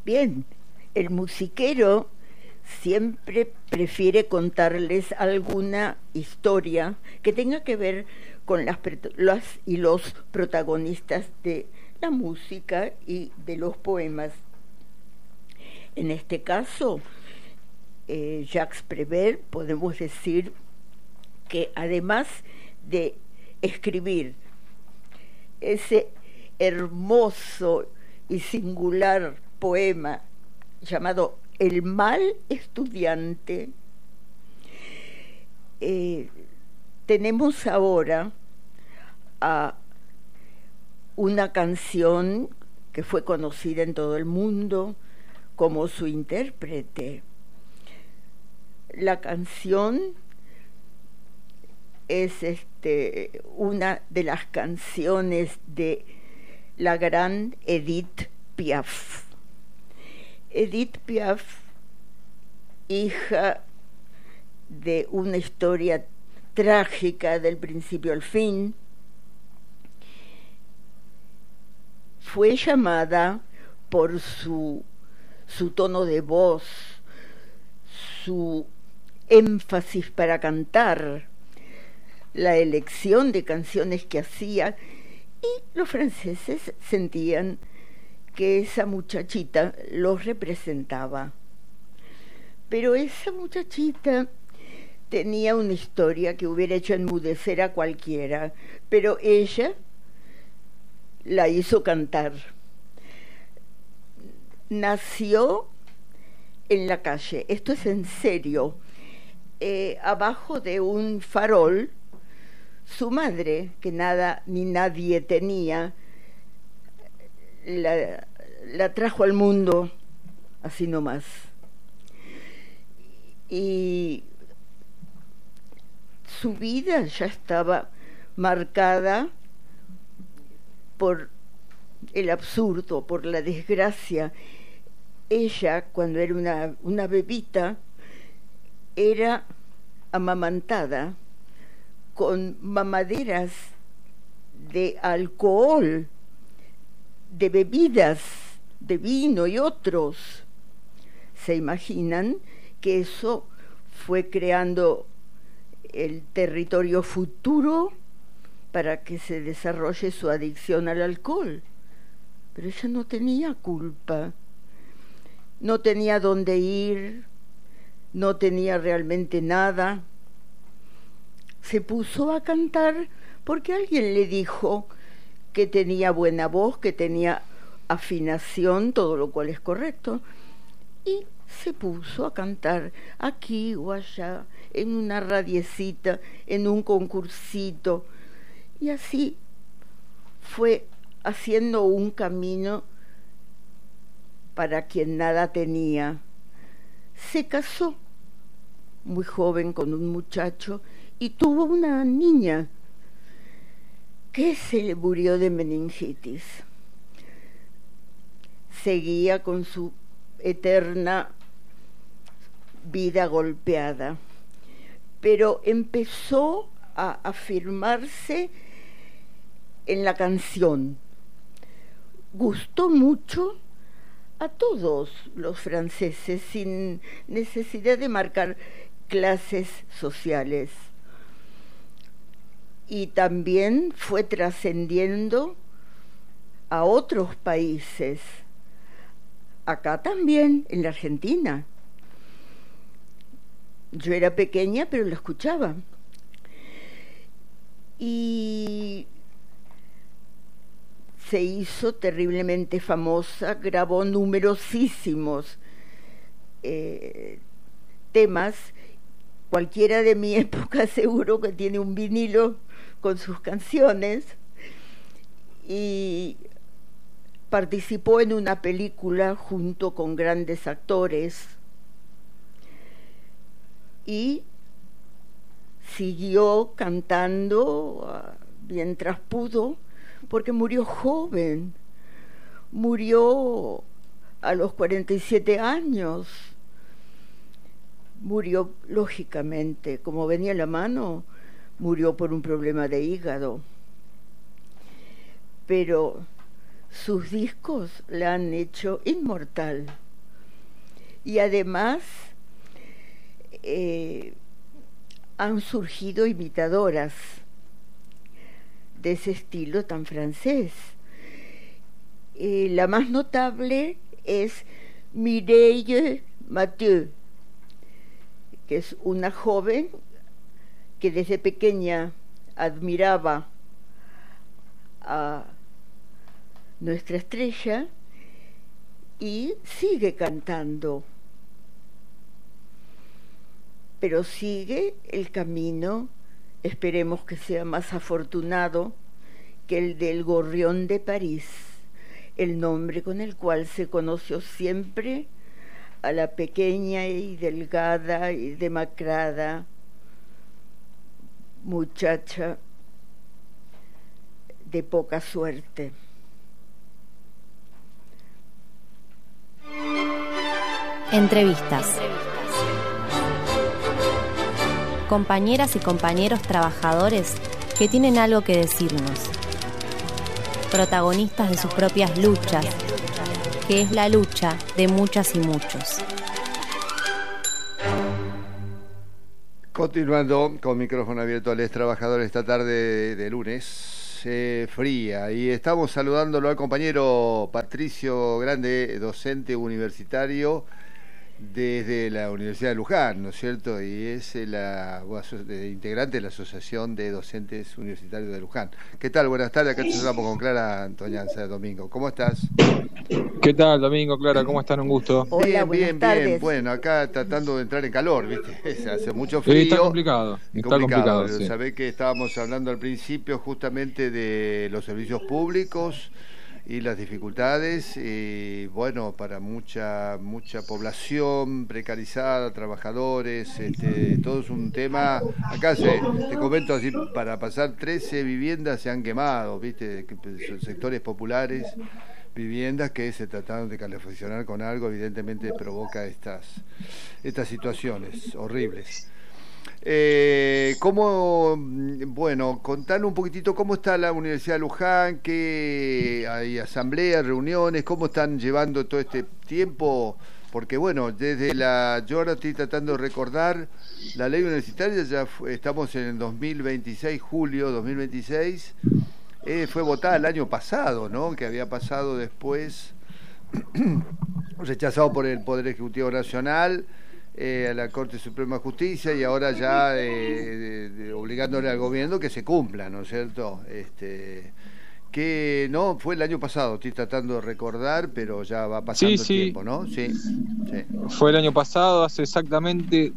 Bien, el musiquero siempre prefiere contarles alguna historia que tenga que ver con las y los protagonistas de la música y de los poemas. En este caso, Jacques Prévert, podemos decir que además de escribir ese hermoso y singular poema llamado El mal estudiante, tenemos ahora a una canción que fue conocida en todo el mundo como su intérprete. La canción es una de las canciones de la gran Edith Piaf. Edith Piaf, hija de una historia trágica del principio al fin, fue llamada por su tono de voz, su énfasis para cantar, la elección de canciones que hacía, y los franceses sentían que esa muchachita los representaba. Pero esa muchachita tenía una historia que hubiera hecho enmudecer a cualquiera, pero ella la hizo cantar. Nació en la calle, esto es en serio, abajo de un farol. Su madre, que nada ni nadie tenía, la trajo al mundo así nomás. Y su vida ya estaba marcada por el absurdo, por la desgracia. Ella, cuando era una bebita, era amamantada con mamaderas de alcohol, de bebidas, de vino y otros. ¿Se imaginan que eso fue creando el territorio futuro para que se desarrolle su adicción al alcohol? Pero ella no tenía culpa, no tenía dónde ir, no tenía realmente nada. Se puso a cantar porque alguien le dijo que tenía buena voz, que tenía afinación, todo lo cual es correcto, y se puso a cantar aquí o allá, en una radiecita, en un concursito, y así fue haciendo un camino para quien nada tenía. Se casó muy joven con un muchacho y tuvo una niña que se le murió de meningitis. Seguía con su eterna vida golpeada, pero empezó a afirmarse en la canción. Gustó mucho a todos los franceses sin necesidad de marcar clases sociales. Y también fue trascendiendo a otros países, acá también, en la Argentina. Yo era pequeña, pero la escuchaba. Y se hizo terriblemente famosa, grabó numerosísimos temas. Cualquiera de mi época seguro que tiene un vinilo con sus canciones, y participó en una película junto con grandes actores y siguió cantando mientras pudo, porque murió joven, murió a los 47 años. Murió, lógicamente, como venía a la mano, murió por un problema de hígado. Pero sus discos la han hecho inmortal. Y además han surgido imitadoras de ese estilo tan francés. La más notable es Mireille Mathieu, que es una joven que desde pequeña admiraba a nuestra estrella y sigue cantando, pero sigue el camino, esperemos que sea más afortunado que el del Gorrión de París, el nombre con el cual se conoció siempre a la pequeña y delgada y demacrada muchacha de poca suerte. Entrevistas. Compañeras y compañeros trabajadores que tienen algo que decirnos. Protagonistas de sus propias luchas, que es la lucha de muchas y muchos. Continuando con micrófono abierto a los trabajadores esta tarde de lunes, fría, y estamos saludándolo al compañero Patricio Grande, docente universitario desde la Universidad de Luján, ¿no es cierto? Y es integrante de la Asociación de Docentes Universitarios de Luján. ¿Qué tal? Buenas tardes, acá te saludamos con Clara Antoñanza. Domingo, ¿cómo estás? ¿Qué tal, Domingo, Clara? ¿Cómo están? Un gusto. Hola, bien. Bueno, acá tratando de entrar en calor, ¿viste? Hace mucho frío. Está complicado. Está complicado. Sí. Sabés que estábamos hablando al principio justamente de los servicios públicos y las dificultades, y bueno, para mucha población precarizada, trabajadores, todo es un tema. Acá te comento así, para pasar 13 viviendas se han quemado, ¿viste? Son sectores populares, viviendas que se trataron de calefaccionar con algo, evidentemente provoca estas situaciones horribles. Contanos un poquitito cómo está la Universidad de Luján, qué hay asambleas, reuniones, cómo están llevando todo este tiempo, porque bueno, yo ahora estoy tratando de recordar, la ley universitaria estamos en el 2026, julio 2026, fue votada el año pasado, ¿no? Que había pasado después, rechazado por el Poder Ejecutivo Nacional, a la Corte Suprema de Justicia, y ahora ya obligándole al gobierno que se cumpla, ¿no es cierto? Que no, fue el año pasado, estoy tratando de recordar, pero ya va pasando el tiempo, ¿no? Sí. Fue el año pasado, hace exactamente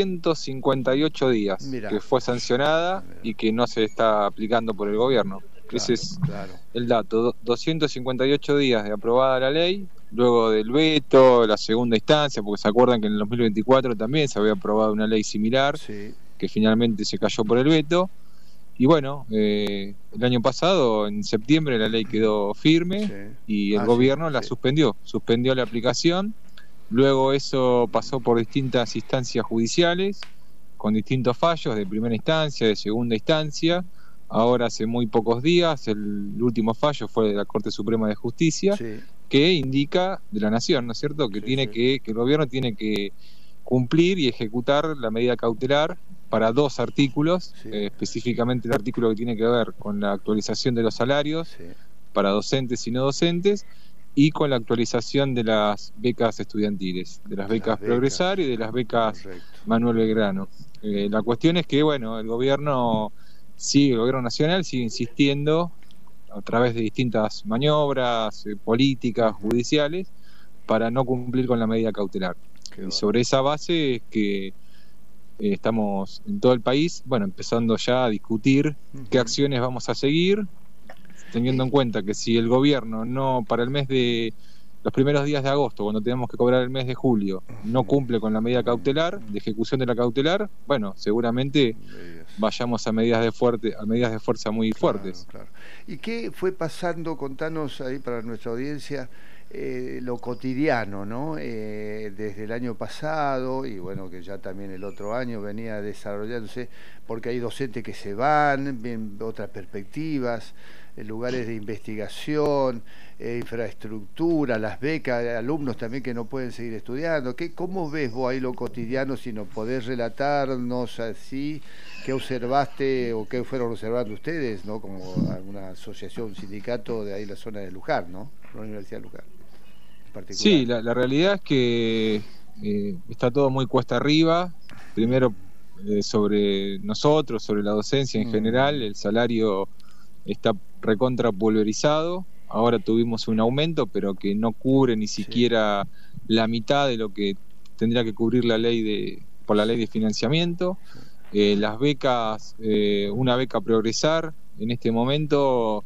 258 días. Mirá, que fue sancionada y que no se está aplicando por el gobierno. Ese es el dato, 258 días de aprobada la ley, luego del veto, la segunda instancia, porque se acuerdan que en el 2024 también se había aprobado una ley similar, sí, que finalmente se cayó por el veto, y bueno, el año pasado, en septiembre, la ley quedó firme, sí, y el gobierno la suspendió la aplicación. Luego eso pasó por distintas instancias judiciales, con distintos fallos de primera instancia, de segunda instancia. Ahora hace muy pocos días el último fallo fue de la Corte Suprema de Justicia, sí, que indica, de la Nación, ¿no es cierto?, que que el gobierno tiene que cumplir y ejecutar la medida cautelar para 2 artículos, sí, específicamente el artículo que tiene que ver con la actualización de los salarios, sí, para docentes y no docentes, y con la actualización de las becas estudiantiles, de las becas Progresar y de las becas Manuel Belgrano. La cuestión es que, bueno, el gobierno nacional sigue insistiendo a través de distintas maniobras políticas, judiciales, para no cumplir con la medida cautelar. Y sobre esa base es que estamos en todo el país, bueno, empezando ya a discutir qué acciones vamos a seguir, teniendo en cuenta que si el gobierno no, para el mes de los primeros días de agosto, cuando tenemos que cobrar el mes de julio, no cumple con la medida cautelar, de ejecución de la cautelar, bueno, seguramente vayamos a medidas de fuerza muy fuertes. Claro. ¿Y qué fue pasando? Contanos ahí para nuestra audiencia lo cotidiano, ¿no? Desde el año pasado, y bueno, que ya también el otro año venía desarrollándose, porque hay docentes que se van, ven otras perspectivas. lugares de investigación, infraestructura, las becas, alumnos también que no pueden seguir estudiando. ¿Cómo ves vos ahí lo cotidiano, si nos podés relatarnos así qué observaste o qué fueron observando ustedes, ¿no? Como alguna asociación, un sindicato de ahí la zona de Luján, ¿no? La Universidad de Luján en particular. Sí, la realidad es que está todo muy cuesta arriba. Primero sobre nosotros, sobre la docencia en general, el salario está recontra pulverizado. Ahora tuvimos un aumento, pero que no cubre ni siquiera la mitad de lo que tendría que cubrir por la ley de financiamiento. Las becas, una beca Progresar, en este momento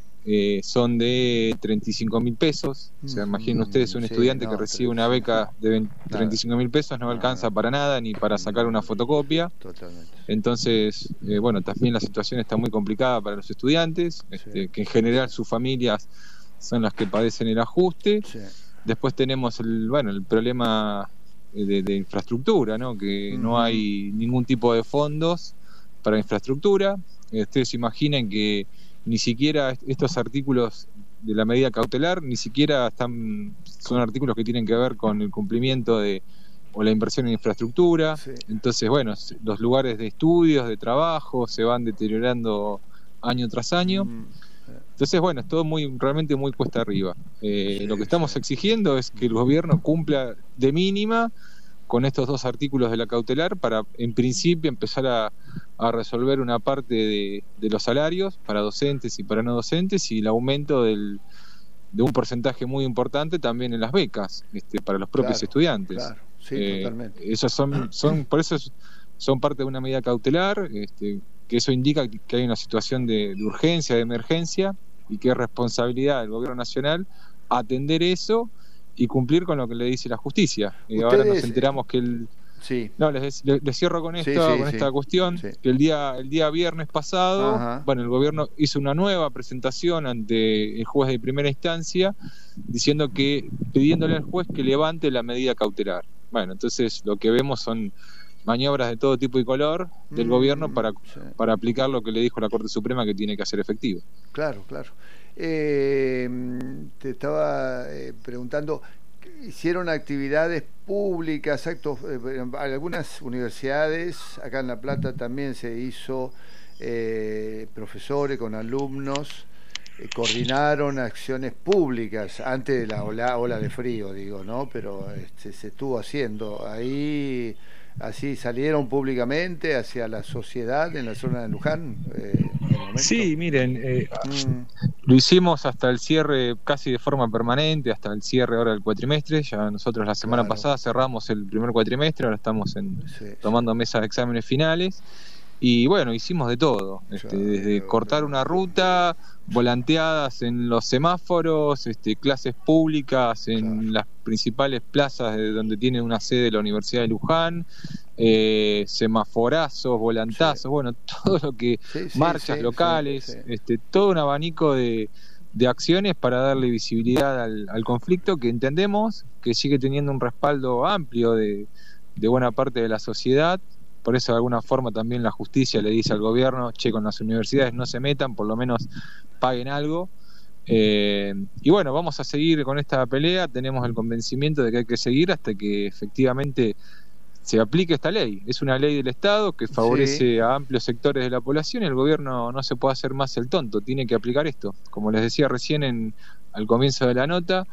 son de 35.000 pesos. O sea, imaginen ustedes un estudiante que recibe una beca de 35.000 pesos, no alcanza para nada, ni para sacar una fotocopia. Totalmente. Entonces, bueno, también la situación está muy complicada para los estudiantes, que en general sus familias son las que padecen el ajuste. Después tenemos el problema de infraestructura, ¿no? Que no hay ningún tipo de fondos para infraestructura. Ustedes imaginen que ni siquiera estos artículos de la medida cautelar ni siquiera son artículos que tienen que ver con el cumplimiento o la inversión en infraestructura. Entonces, bueno, los lugares de estudios, de trabajo se van deteriorando año tras año. Entonces, bueno, es todo realmente muy cuesta arriba. Lo que estamos exigiendo es que el gobierno cumpla de mínima con estos dos artículos de la cautelar para, en principio, empezar a resolver una parte de los salarios para docentes y para no docentes, y el aumento de un porcentaje muy importante también en las becas para los propios estudiantes. Claro. Sí, totalmente. Esos por eso son parte de una medida cautelar, que eso indica que hay una situación de urgencia, de emergencia, y que es responsabilidad del gobierno nacional atender eso y cumplir con lo que le dice la justicia. Y ahora nos enteramos que les cierro con esta cuestión, que el día viernes pasado, el gobierno hizo una nueva presentación ante el juez de primera instancia, pidiéndole al juez que levante la medida cautelar. Bueno, entonces lo que vemos son maniobras de todo tipo y color del gobierno para aplicar lo que le dijo la Corte Suprema que tiene que hacer efectivo. Claro. Te estaba preguntando, hicieron actividades públicas, actos, algunas universidades, acá en La Plata también se hizo, profesores con alumnos, coordinaron acciones públicas antes de la ola de frío, digo, ¿no? Pero se estuvo haciendo ahí. Así salieron públicamente hacia la sociedad en la zona de Luján. Sí, miren, lo hicimos hasta el cierre casi de forma permanente, hasta el cierre ahora del cuatrimestre. Ya nosotros la semana pasada cerramos el primer cuatrimestre, ahora estamos tomando mesas de exámenes finales. Y bueno, hicimos de todo, desde cortar una ruta, volanteadas en los semáforos, clases públicas en las principales plazas de donde tiene una sede la Universidad de Luján, semaforazos, volantazos, bueno, todo lo que, marchas locales, todo un abanico de acciones para darle visibilidad al conflicto, que entendemos que sigue teniendo un respaldo amplio de buena parte de la sociedad. Por eso de alguna forma también la justicia le dice al gobierno, con las universidades no se metan, por lo menos paguen algo. Y bueno, vamos a seguir con esta pelea, tenemos el convencimiento de que hay que seguir hasta que efectivamente se aplique esta ley. Es una ley del Estado que favorece a amplios sectores de la población, y el gobierno no se puede hacer más el tonto, tiene que aplicar esto. Como les decía recién al comienzo de la nota,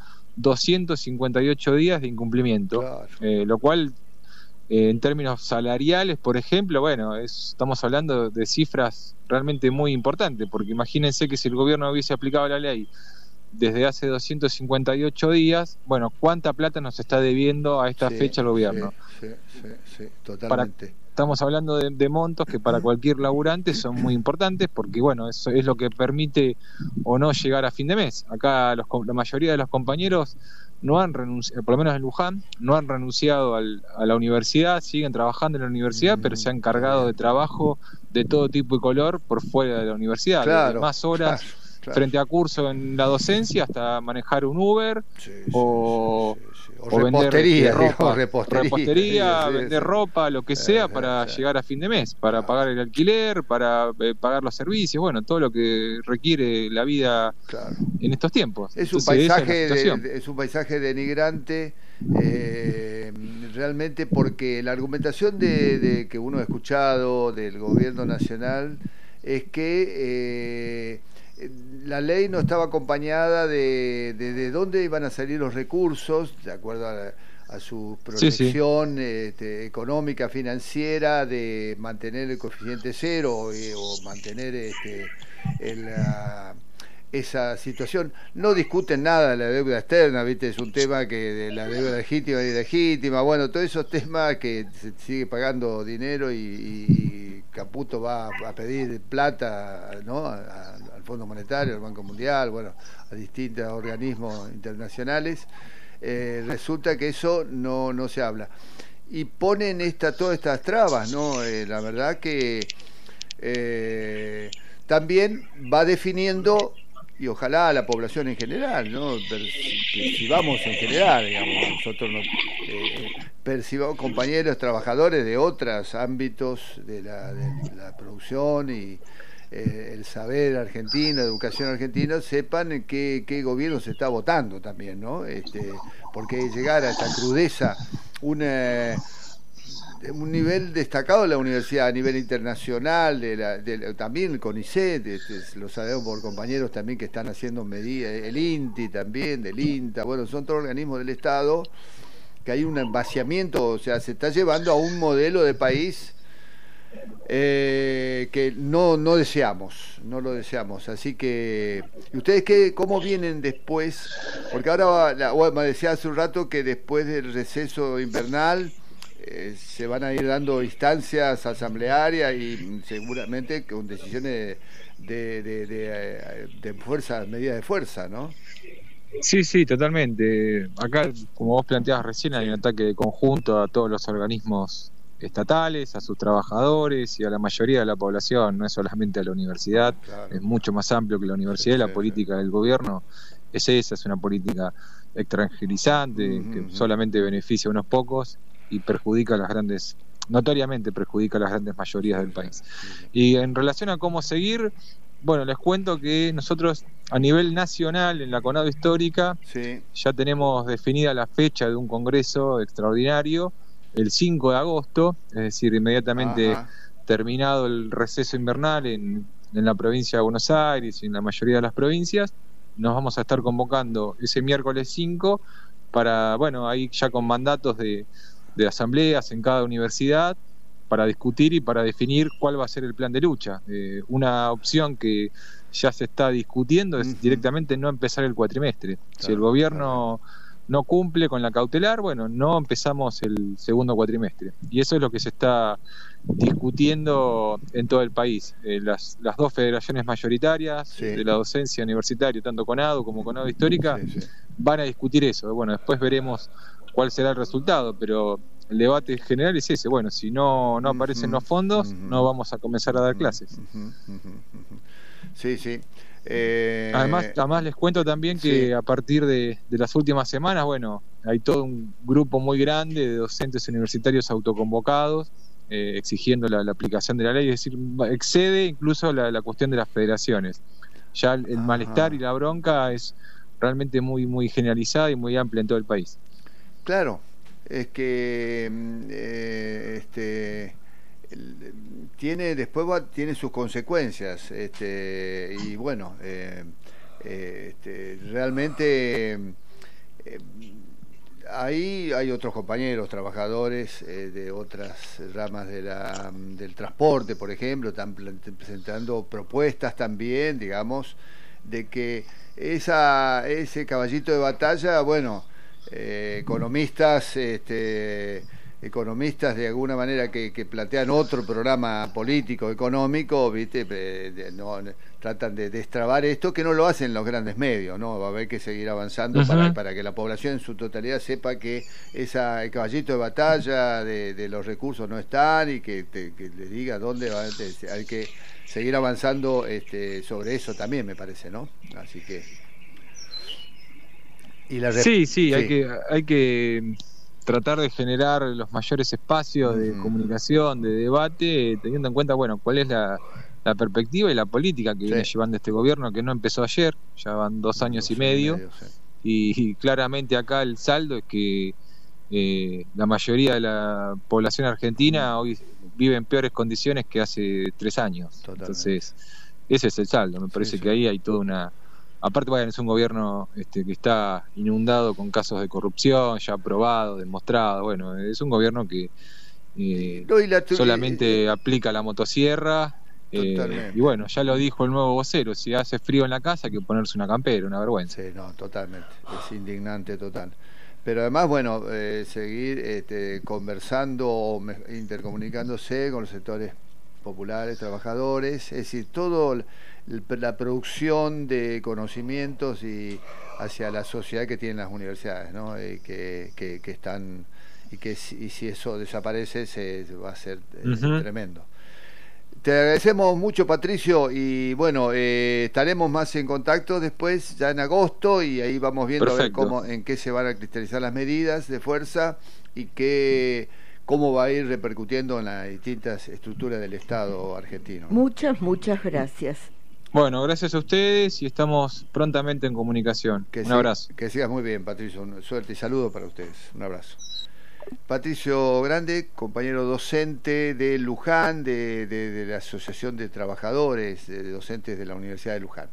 258 días de incumplimiento, lo cual... en términos salariales, por ejemplo, bueno, estamos hablando de cifras realmente muy importantes, porque imagínense que si el gobierno hubiese aplicado la ley desde hace 258 días, bueno, ¿cuánta plata nos está debiendo a esta fecha el gobierno? Sí, totalmente. Estamos hablando de montos que para cualquier laburante son muy importantes, porque bueno, eso es lo que permite o no llegar a fin de mes. Acá la mayoría de los compañeros no han renunciado, por lo menos en Luján, no han renunciado a la universidad, siguen trabajando en la universidad, pero se han cargado de trabajo de todo tipo y color por fuera de la universidad, desde más horas frente a curso en la docencia hasta manejar un Uber o repostería, repostería, vender ropa, lo que sea, para llegar a fin de mes, para pagar el alquiler, para pagar los servicios, bueno, todo lo que requiere la vida en estos tiempos. Es un paisaje denigrante, realmente, porque la argumentación de que uno ha escuchado del gobierno nacional es que la ley no estaba acompañada de dónde iban a salir los recursos, de acuerdo a su proyección económica, financiera, de mantener el coeficiente cero o mantener esa situación. No discuten nada de la deuda externa, ¿viste? Es un tema que de la deuda legítima y ilegítima, bueno, todos esos temas que se sigue pagando dinero y Caputo va a pedir plata, ¿no? Al Fondo Monetario, al Banco Mundial, bueno, a distintos organismos internacionales. Resulta que eso no se habla. Y ponen todas estas trabas, ¿no? La verdad que también va definiendo, y ojalá la población en general, ¿no? Percibamos en general, digamos, nosotros percibamos compañeros trabajadores de otros ámbitos de la producción y el saber argentino, educación argentina, sepan qué gobierno se está votando también, ¿no? Porque llegar a esta crudeza, un nivel destacado de la universidad a nivel internacional, también el CONICET, lo sabemos por compañeros también que están haciendo medidas, el INTI también, del INTA, bueno, son todos organismos del Estado, que hay un vaciamiento, o sea, se está llevando a un modelo de país que no deseamos, no lo deseamos. Así que, ¿y ustedes cómo vienen después? Porque ahora, me decía hace un rato que después del receso invernal se van a ir dando instancias asamblearias y seguramente con decisiones de fuerza, medidas de fuerza, ¿no? Sí, totalmente. Acá, como vos planteabas recién, hay un ataque de conjunto a todos los organismos estatales, a sus trabajadores y a la mayoría de la población, no es solamente a la universidad, es mucho más amplio que la universidad. La política del gobierno es una política extranjerizante que solamente beneficia a unos pocos y perjudica a las grandes, notoriamente perjudica a las grandes mayorías del país. Y en relación a cómo seguir, bueno, les cuento que nosotros a nivel nacional en la CONADO Histórica ya tenemos definida la fecha de un congreso extraordinario, el 5 de agosto, es decir, inmediatamente terminado el receso invernal en la provincia de Buenos Aires y en la mayoría de las provincias. Nos vamos a estar convocando ese miércoles 5 para, bueno, ahí ya con mandatos de asambleas en cada universidad para discutir y para definir cuál va a ser el plan de lucha. Una opción que ya se está discutiendo es directamente no empezar el cuatrimestre. Si el gobierno no cumple con la cautelar, bueno, no empezamos el segundo cuatrimestre. Y eso es lo que se está discutiendo en todo el país. Las dos federaciones mayoritarias de la docencia universitaria, tanto CONADO como CONADO Histórica, van a discutir eso. Bueno, después veremos cuál será el resultado, pero el debate general es ese. Bueno, si no aparecen los fondos, no vamos a comenzar a dar clases. Sí. Además les cuento también que a partir de las últimas semanas, bueno, hay todo un grupo muy grande de docentes universitarios autoconvocados exigiendo la aplicación de la ley, es decir, excede incluso la cuestión de las federaciones. Ya el malestar y la bronca es realmente muy, muy generalizada y muy amplia en todo el país. Claro, es que tiene sus consecuencias, y bueno, realmente ahí hay otros compañeros trabajadores de otras ramas del transporte, por ejemplo, están presentando propuestas también, digamos, de que ese caballito de batalla, bueno, economistas economistas de alguna manera que plantean otro programa político, económico, ¿viste? Tratan de destrabar esto, que no lo hacen los grandes medios, ¿no? Va a haber que seguir avanzando para que la población en su totalidad sepa que el caballito de batalla de los recursos no están, y que les diga dónde va. Hay que seguir avanzando sobre eso también, me parece, ¿no? Así que... Sí, hay que tratar de generar los mayores espacios de comunicación, de debate, teniendo en cuenta, bueno, cuál es la perspectiva y la política que viene llevando este gobierno, que no empezó ayer, ya van 2 años y medio, y claramente acá el saldo es que la mayoría de la población argentina hoy vive en peores condiciones que hace 3 años. Totalmente. Entonces, ese es el saldo. Me parece que ahí hay toda una... Aparte, bueno, es un gobierno que está inundado con casos de corrupción, ya probado, demostrado. Bueno, es un gobierno que solamente aplica la motosierra. Y bueno, ya lo dijo el nuevo vocero: si hace frío en la casa hay que ponerse una campera, una vergüenza. Sí, no, totalmente. Es indignante total. Pero además, bueno, seguir conversando o intercomunicándose con los sectores populares, trabajadores, es decir, todo la producción de conocimientos y hacia la sociedad que tienen las universidades, ¿no? Que están, y si eso desaparece se va a ser tremendo. Te agradecemos mucho, Patricio, y bueno, estaremos más en contacto después, ya en agosto, y ahí vamos viendo a ver en qué se van a cristalizar las medidas de fuerza y cómo va a ir repercutiendo en las distintas estructuras del Estado argentino. Muchas gracias. Bueno, gracias a ustedes y estamos prontamente en comunicación. Un abrazo. Que sigas muy bien, Patricio. Suerte y saludo para ustedes. Un abrazo. Patricio Grande, compañero docente de Luján, de la Asociación de Trabajadores, de docentes de la Universidad de Luján.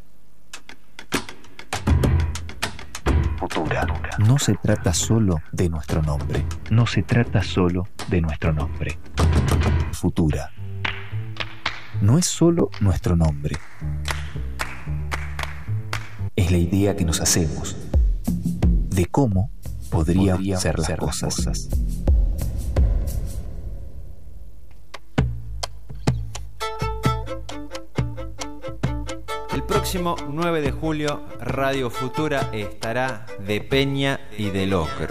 Futura. No se trata solo de nuestro nombre. No se trata solo de nuestro nombre. Futura. No es solo nuestro nombre. Es la idea que nos hacemos de cómo podrían ser las cosas. El próximo 9 de julio, Radio Futura estará de Peña y de Locro.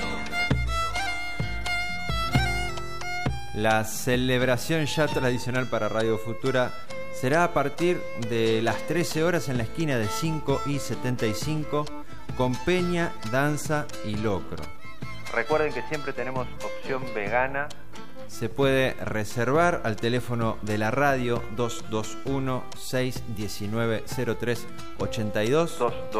La celebración ya tradicional para Radio Futura será a partir de las 13 horas en la esquina de 5 y 75 con Peña, danza y locro. Recuerden que siempre tenemos opción vegana. Se puede reservar al teléfono de la radio 221-619-0382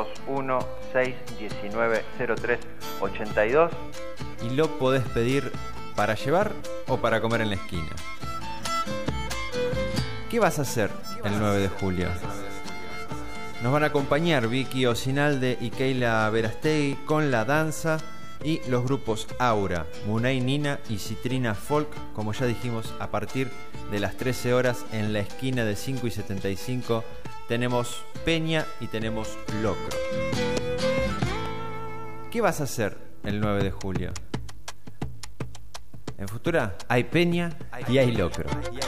221-619-0382 y lo podés pedir para llevar o para comer en la esquina. ¿Qué vas a hacer el 9 de julio? Nos van a acompañar Vicky Osinalde y Keila Verastegui con la danza y los grupos Aura, Munay Nina y Citrina Folk, como ya dijimos, a partir de las 13 horas en la esquina de 5 y 75 tenemos Peña y tenemos Locro. ¿Qué vas a hacer el 9 de julio? En Futura hay Peña y hay Locro.